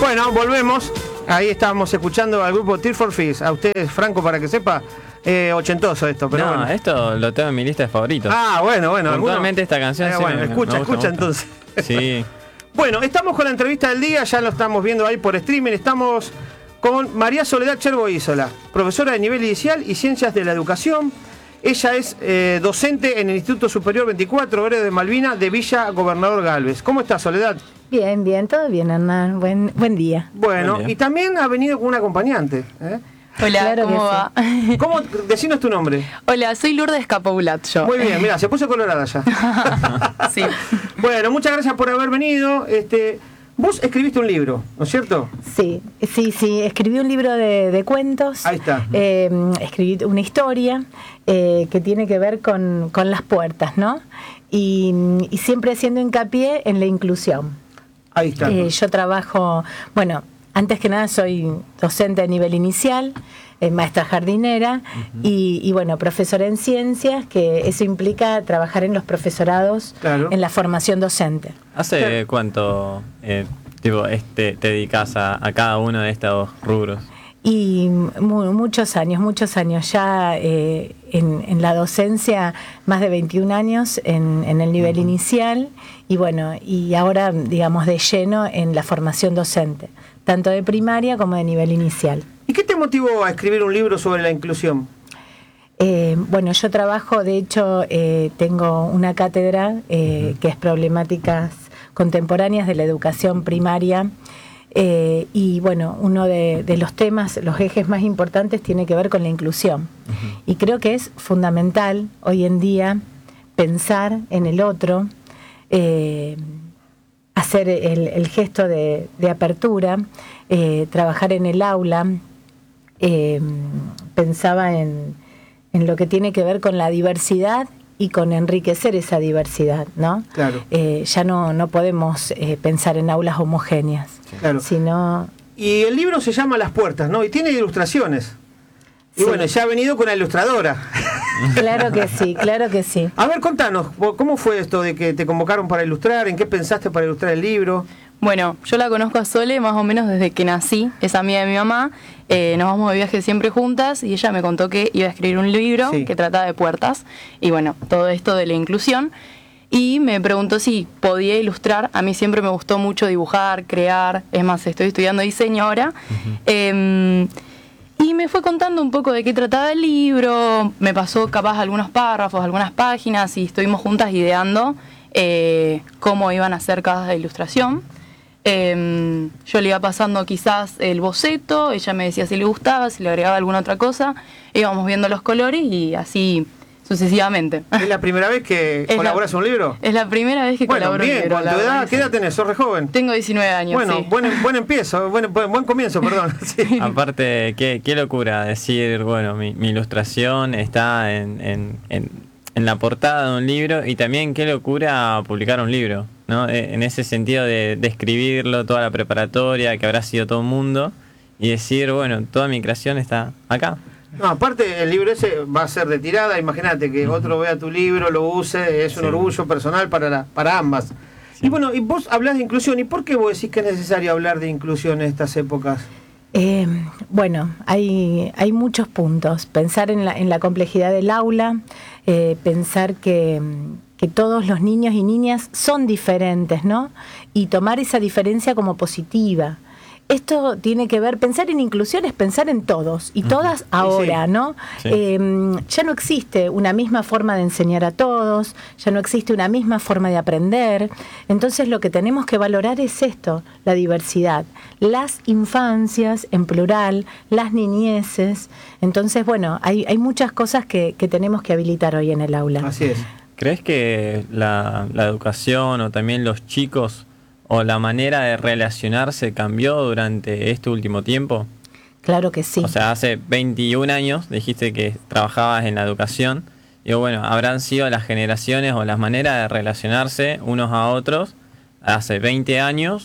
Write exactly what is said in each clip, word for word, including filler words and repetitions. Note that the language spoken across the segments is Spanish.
Bueno, volvemos. Ahí estábamos escuchando al grupo Tears for Fears. A ustedes, Franco, para que sepa, eh, ochentoso esto, pero no, bueno. Esto lo tengo en mi lista de favoritos. Ah, bueno, bueno. Actualmente esta canción eh, sí bueno, me, escucha, me gusta, escucha me gusta. entonces. Sí. Bueno, estamos con la entrevista del día, ya lo estamos viendo ahí por streaming. Estamos con María Soledad Cherbo Isola, profesora de nivel inicial y ciencias de la educación. Ella es eh, docente en el Instituto Superior veinticuatro Héroes de Malvina de Villa Gobernador Galvez. ¿Cómo estás, Soledad? Bien, bien, todo bien, Hernán. Buen, buen día. Bueno, Buen día. y también ha venido con un acompañante. ¿eh? Hola, Claro ¿cómo que va? ¿Cómo? Decinos tu nombre. Hola, soy Lourdes Capoulat yo. Muy bien, mira, se puso colorada ya. Sí. Bueno, muchas gracias por haber venido. Este, vos escribiste un libro, ¿no es cierto? Sí, sí, sí. Escribí un libro de, de cuentos. Ahí está. Eh, escribí una historia eh, que tiene que ver con, con las puertas, ¿no? Y, y siempre haciendo hincapié en la inclusión. Ahí está. Eh, yo trabajo, bueno, antes que nada soy docente de nivel inicial, eh, maestra jardinera uh-huh. y, y bueno, profesora en ciencias, que eso implica trabajar en los profesorados, Claro. en la formación docente. ¿Hace Claro. cuánto eh, tipo, este, te dedicas a, a cada uno de estos rubros? Y mu- muchos años, muchos años ya eh, en, en la docencia, más de veintiún años en, en el nivel uh-huh. inicial y bueno, y ahora digamos de lleno en la formación docente, tanto de primaria como de nivel inicial. ¿Y qué te motivó a escribir un libro sobre la inclusión? Eh, bueno, yo trabajo, de hecho, eh, tengo una cátedra eh, uh-huh. que es Problemáticas Contemporáneas de la Educación Primaria. Eh, y bueno, uno de, de los temas, los ejes más importantes tiene que ver con la inclusión. Uh-huh. Y creo que es fundamental hoy en día pensar en el otro, eh, hacer el, el gesto de, de apertura, eh, trabajar en el aula. Eh, pensaba en, en lo que tiene que ver con la diversidad y con enriquecer esa diversidad, ¿no? Claro. Eh, ya no, no podemos eh, pensar en aulas homogéneas. Claro. Sino... Y el libro se llama Las Puertas, ¿no? Y tiene ilustraciones. Y Sí. bueno, ya ha venido con la ilustradora. Claro que sí, claro que sí. A ver, contanos, ¿cómo fue esto de que te convocaron para ilustrar? ¿En qué pensaste para ilustrar el libro? Bueno, yo la conozco a Sole más o menos desde que nací, es amiga de mi mamá, eh, nos vamos de viaje siempre juntas y ella me contó que iba a escribir un libro Sí. que trataba de puertas y bueno, todo esto de la inclusión y me preguntó si podía ilustrar. A mí siempre me gustó mucho dibujar, crear, es más, estoy estudiando diseño ahora. Uh-huh. eh, Y me fue contando un poco de qué trataba el libro, me pasó capaz algunos párrafos, algunas páginas y estuvimos juntas ideando eh, cómo iban a ser cada ilustración. Eh, yo le iba pasando quizás el boceto, ella me decía si le gustaba, si le agregaba alguna otra cosa, íbamos viendo los colores y así sucesivamente. ¿Es la primera vez que Es colaboras la, un libro? Es la primera vez que bueno, colaboro bien, en un libro. con La tu edad, verdad, ¿qué edad tenés? ¿Sos re joven? Tengo diecinueve años, Bueno, sí. buen, buen empiezo, buen, buen comienzo, perdón. Sí. Aparte, qué, qué locura decir, bueno, mi, mi ilustración está en, en, en, en la portada de un libro y también qué locura publicar un libro, ¿no? En ese sentido de, de escribirlo, toda la preparatoria, que habrá sido todo un mundo, y decir, bueno, toda mi creación está acá. No, aparte el libro ese va a ser de tirada, imagínate que uh-huh. otro vea tu libro, lo use, es un sí. orgullo personal para, la, para ambas. Sí. Y bueno, y vos hablás de inclusión, ¿y por qué vos decís que es necesario hablar de inclusión en estas épocas? Eh, bueno, hay, hay muchos puntos. Pensar en la, en la complejidad del aula, eh, pensar que, que todos los niños y niñas son diferentes, ¿no? Y tomar esa diferencia como positiva. Esto tiene que ver, pensar en inclusión es pensar en todos y todas ahora, sí, sí. ¿no? Sí. Eh, ya no existe una misma forma de enseñar a todos, ya no existe una misma forma de aprender. Entonces lo que tenemos que valorar es esto, la diversidad, las infancias en plural, las niñeces. Entonces, bueno, hay, hay muchas cosas que, que tenemos que habilitar hoy en el aula. Así es. ¿Crees que la, la educación o también los chicos o la manera de relacionarse cambió durante este último tiempo? Claro que sí. O sea, hace veintiún años dijiste que trabajabas en la educación. Digo, bueno, habrán sido las generaciones o las maneras de relacionarse unos a otros hace veinte años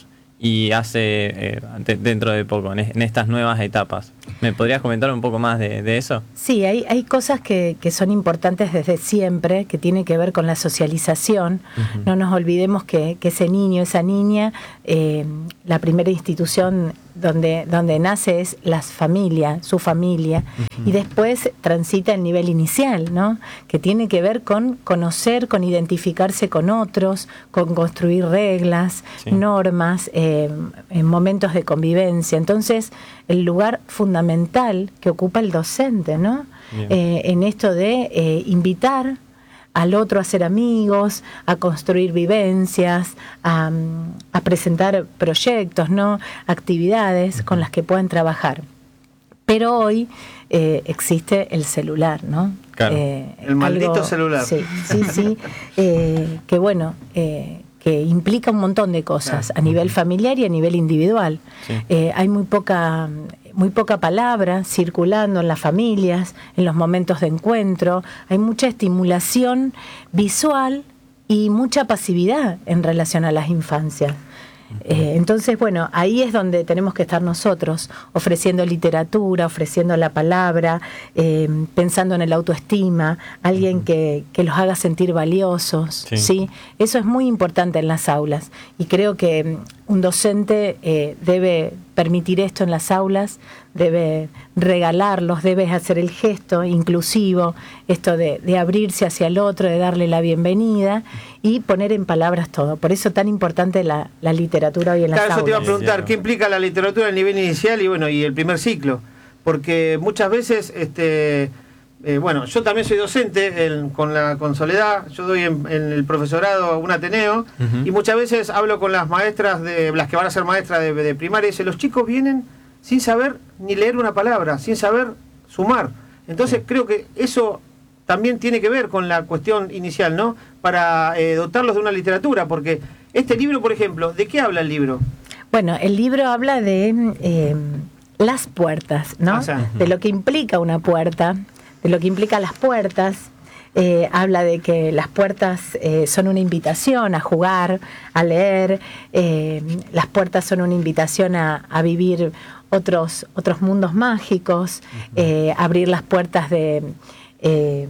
y hace eh, de, dentro de poco, en, en estas nuevas etapas. ¿Me podrías comentar un poco más de, de eso? Sí, hay, hay cosas que, que son importantes desde siempre, que tiene que ver con la socialización. Uh-huh. No nos olvidemos que, que ese niño, esa niña, eh, la primera institución donde, donde nace es la familia, su familia, uh-huh. y después transita el nivel inicial, ¿no? Que tiene que ver con conocer, con identificarse con otros, con construir reglas, sí. normas, eh, en momentos de convivencia. Entonces, el lugar fundamental que ocupa el docente, ¿no? Eh, en esto de eh, invitar al otro a ser amigos, a construir vivencias, a, a presentar proyectos, ¿no? Actividades uh-huh. con las que puedan trabajar. Pero hoy eh, existe el celular, ¿no? Claro. Eh, el maldito algo, celular. Sí, sí, sí. eh, que bueno, eh, que implica un montón de cosas, claro. a nivel familiar y a nivel individual. Sí. Eh, hay muy poca, muy poca palabra circulando en las familias, en los momentos de encuentro. Hay mucha estimulación visual y mucha pasividad en relación a las infancias. Eh, entonces, bueno, ahí es donde tenemos que estar nosotros, ofreciendo literatura, ofreciendo la palabra, eh, pensando en el autoestima, alguien uh-huh. que, que los haga sentir valiosos, sí. ¿sí? Eso es muy importante en las aulas y creo que un docente eh, debe permitir esto en las aulas, debe regalarlos, debe hacer el gesto inclusivo, esto de, de abrirse hacia el otro, de darle la bienvenida y poner en palabras todo. Por eso tan importante la, la literatura hoy en las claro, aulas. Eso te iba a preguntar, ¿qué implica la literatura a nivel inicial y bueno y el primer ciclo? Porque muchas veces, este eh, bueno, yo también soy docente en, con la con Soledad, yo doy en, en el profesorado un Ateneo uh-huh. y muchas veces hablo con las maestras, de las que van a ser maestras de, de primaria, y dicen, los chicos vienen sin saber ni leer una palabra, sin saber sumar. Entonces sí. creo que eso también tiene que ver con la cuestión inicial, ¿no? Para eh, dotarlos de una literatura, porque este libro, por ejemplo, ¿de qué habla el libro? Bueno, el libro habla de eh, las puertas, ¿no? O sea, de lo que implica una puerta, de lo que implica las puertas. Eh, habla de que las puertas eh, son una invitación a jugar, a leer, eh, las puertas son una invitación a, a vivir otros, otros mundos mágicos, eh, abrir las puertas de, eh,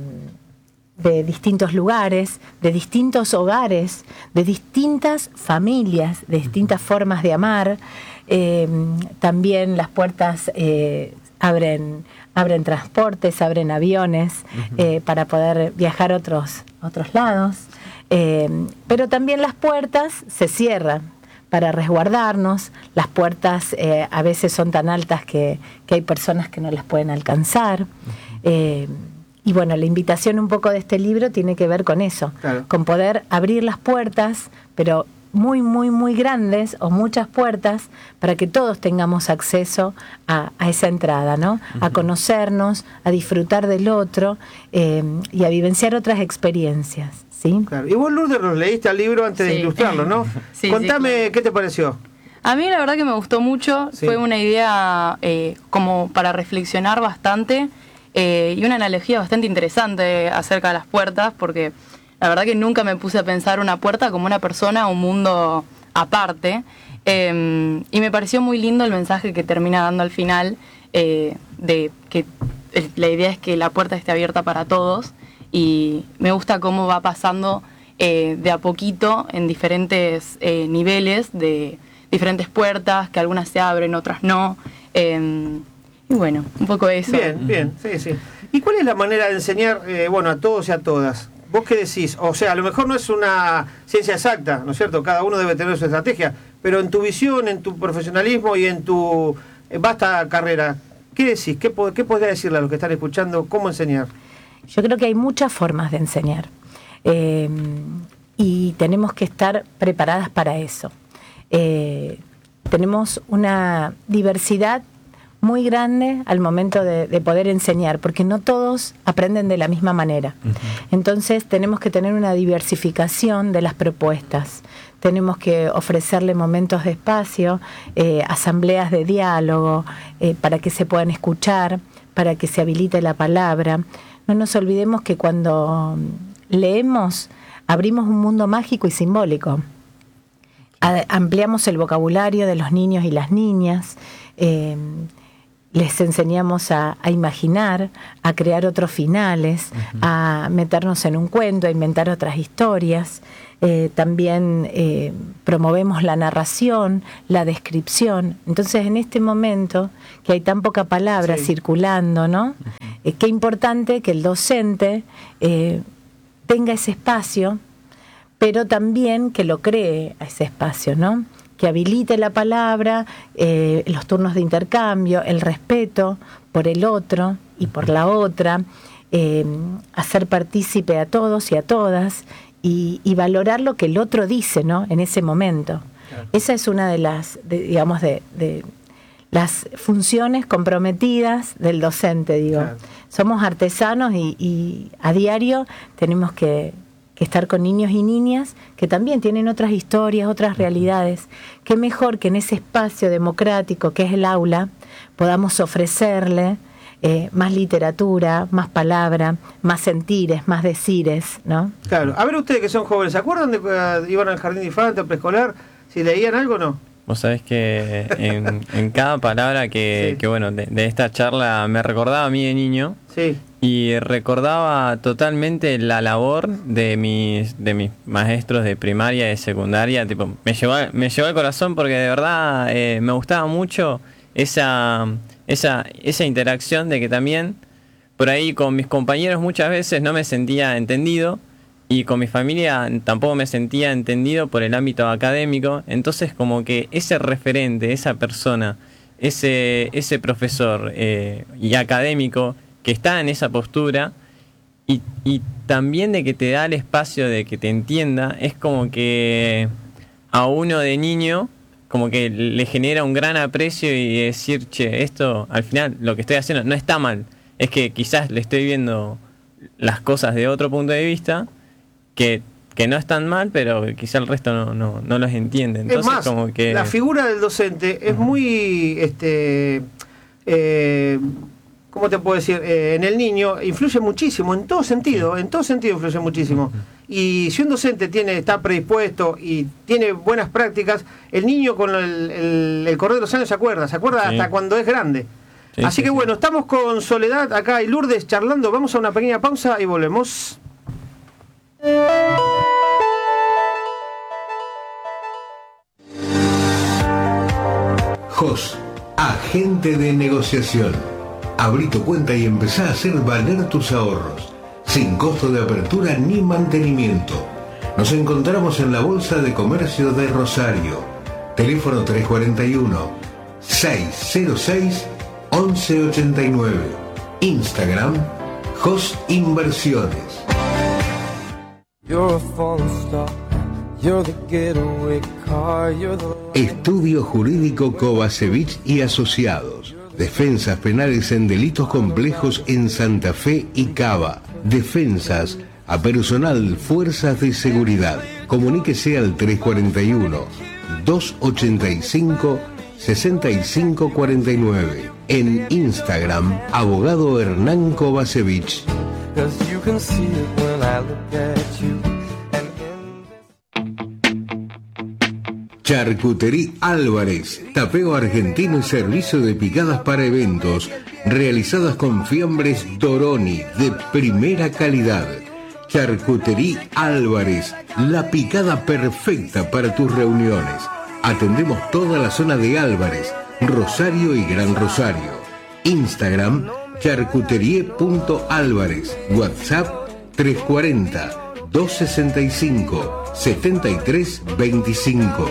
de distintos lugares, de distintos hogares, de distintas familias, de distintas formas de amar. Eh, también las puertas eh, abren... abren transportes, abren aviones uh-huh. eh, para poder viajar a otros, otros lados, eh, pero también las puertas se cierran para resguardarnos, las puertas eh, a veces son tan altas que, que hay personas que no las pueden alcanzar, uh-huh. eh, y bueno, la invitación un poco de este libro tiene que ver con eso, claro. con poder abrir las puertas, pero muy, muy, muy grandes o muchas puertas para que todos tengamos acceso a, a esa entrada, ¿no? Uh-huh. A conocernos, a disfrutar del otro eh, y a vivenciar otras experiencias, ¿sí? Claro. Y vos, Lourdes, los leíste al libro antes sí. de ilustrarlo, ¿no? Sí, Contame, sí, claro. ¿qué te pareció? A mí la verdad que me gustó mucho, sí. fue una idea eh, como para reflexionar bastante eh, y una analogía bastante interesante acerca de las puertas, porque la verdad que nunca me puse a pensar una puerta como una persona o un mundo aparte. Eh, y me pareció muy lindo el mensaje que termina dando al final, eh, de que el, la idea es que la puerta esté abierta para todos. Y me gusta cómo va pasando eh, de a poquito en diferentes eh, niveles, de diferentes puertas, que algunas se abren, otras no. Eh, y bueno, un poco eso. Bien, bien, sí, sí. ¿Y cuál es la manera de enseñar, eh, bueno, a todos y a todas? ¿Vos qué decís? O sea, a lo mejor no es una ciencia exacta, ¿no es cierto? Cada uno debe tener su estrategia, pero en tu visión, en tu profesionalismo y en tu vasta carrera, ¿qué decís? ¿Qué, qué podés decirle a los que están escuchando? ¿Cómo enseñar? Yo creo que hay muchas formas de enseñar eh, y tenemos que estar preparadas para eso. Eh, tenemos una diversidad muy grande al momento de, de poder enseñar, porque no todos aprenden de la misma manera. Uh-huh. Entonces tenemos que tener una diversificación de las propuestas. Tenemos que ofrecerle momentos de espacio, eh, asambleas de diálogo, eh, para que se puedan escuchar, para que se habilite la palabra. No nos olvidemos que cuando leemos, abrimos un mundo mágico y simbólico. a, ampliamos el vocabulario de los niños y las niñas, eh, les enseñamos a, a imaginar, a crear otros finales, uh-huh. a meternos en un cuento, a inventar otras historias. Eh, también eh, promovemos la narración, la descripción. Entonces, en este momento, que hay tan poca palabra sí. circulando, ¿no? Uh-huh. Eh, qué importante que el docente eh, tenga ese espacio, pero también que lo cree a ese espacio, ¿no? Que habilite la palabra, eh, los turnos de intercambio, el respeto por el otro y por la otra, eh, hacer partícipe a todos y a todas y, y valorar lo que el otro dice, ¿no? En ese momento. Claro. Esa es una de las, de, digamos, de, de las funciones comprometidas del docente, digo. Claro. Somos artesanos y, y a diario tenemos que que estar con niños y niñas que también tienen otras historias, otras realidades. Qué mejor que en ese espacio democrático que es el aula podamos ofrecerle eh, más literatura, más palabra, más sentires, más decires, ¿no? Claro. A ver, ustedes que son jóvenes, ¿se acuerdan de que uh, iban al jardín de infantes, preescolar? ¿Si leían algo o no? Vos sabés que en, en cada palabra que, sí. que bueno, de, de esta charla me recordaba a mí de niño. Sí. Y recordaba totalmente la labor de mis de mis maestros de primaria y de secundaria. Tipo, me llevó, me llevó al corazón porque de verdad eh, me gustaba mucho esa, esa, esa interacción de que también por ahí con mis compañeros muchas veces no me sentía entendido y con mi familia tampoco me sentía entendido por el ámbito académico. Entonces como que ese referente, esa persona, ese, ese profesor eh, y académico que está en esa postura y, y también de que te da el espacio de que te entienda, es como que a uno de niño como que le genera un gran aprecio y decir, che, esto al final lo que estoy haciendo no está mal, es que quizás le estoy viendo las cosas de otro punto de vista que, que no están mal, pero quizás el resto no, no, no los entiende. Entonces, es más, como que la figura del docente es muy este eh, ¿cómo te puedo decir? Eh, en el niño influye muchísimo, en todo sentido, en todo sentido influye muchísimo. Y si un docente tiene está predispuesto y tiene buenas prácticas, el niño con el, el, el correr de los años se acuerda, se acuerda sí. hasta cuando es grande. Sí, Así sí, que sí. bueno, estamos con Soledad acá y Lourdes charlando, vamos a una pequeña pausa y volvemos. J O S, agente de negociación. Abrí tu cuenta y empezá a hacer valer tus ahorros, sin costo de apertura ni mantenimiento. Nos encontramos en la Bolsa de Comercio de Rosario. Teléfono tres cuatro uno, seis cero seis, once ochenta y nueve. Instagram, J O S Inversiones. Estudio Jurídico Kovacevic y Asociados. Defensas penales en delitos complejos en Santa Fe y Cava. Defensas a personal Fuerzas de Seguridad. Comuníquese al tres cuatro uno, dos ochenta y cinco, sesenta y cinco cuarenta y nueve. En Instagram, Abogado Hernán Kovacevic. Charcutería Álvarez, tapeo argentino y servicio de picadas para eventos, realizadas con fiambres Doroni de primera calidad. Charcutería Álvarez, la picada perfecta para tus reuniones. Atendemos toda la zona de Álvarez, Rosario y Gran Rosario. Instagram, charcuterie punto álvarez. WhatsApp, tres cuatro cero, dos sesenta y cinco, setenta y tres veinticinco.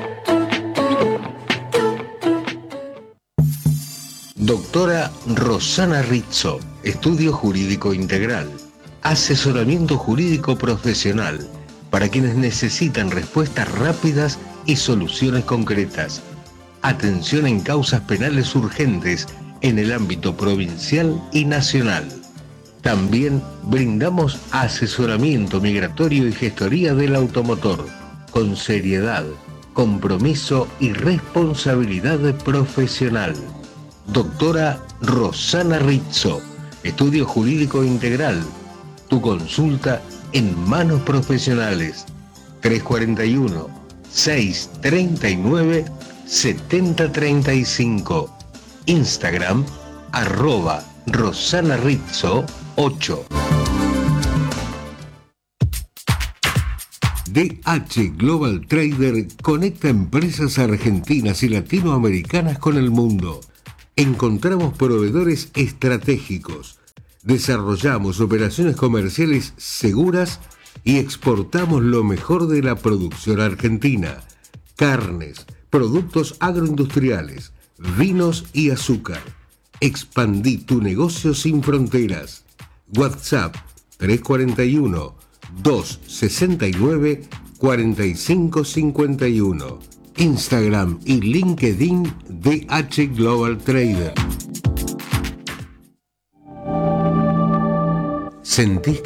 Doctora Rosana Rizzo, Estudio Jurídico Integral. Asesoramiento jurídico profesional para quienes necesitan respuestas rápidas y soluciones concretas. Atención en causas penales urgentes en el ámbito provincial y nacional. También brindamos asesoramiento migratorio y gestoría del automotor, con seriedad, compromiso y responsabilidad profesional. Doctora Rosana Rizzo, Estudio Jurídico Integral. Tu consulta en manos profesionales. tres cuatro uno, seis treinta y nueve setenta treinta y cinco. Instagram, arroba Rosana Rizzo ocho. D H Global Trader conecta empresas argentinas y latinoamericanas con el mundo. Encontramos proveedores estratégicos, desarrollamos operaciones comerciales seguras y exportamos lo mejor de la producción argentina: carnes, productos agroindustriales, vinos y azúcar. Expandí tu negocio sin fronteras. WhatsApp tres cuatro uno, dos seis nueve, cuatro cinco cinco uno. Instagram y LinkedIn D H Global Trader. ¿Sentís